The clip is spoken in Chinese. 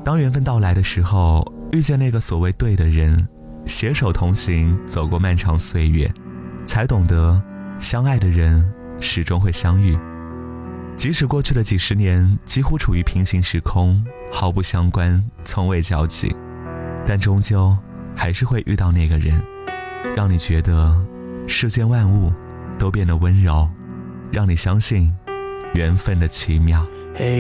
当缘分到来的时候，遇见那个所谓对的人，携手同行走过漫长岁月，才懂得相爱的人始终会相遇。即使过去的几十年几乎处于平行时空，毫不相关，从未交集，但终究还是会遇到那个人，让你觉得世间万物都变得温柔，让你相信缘分的奇妙。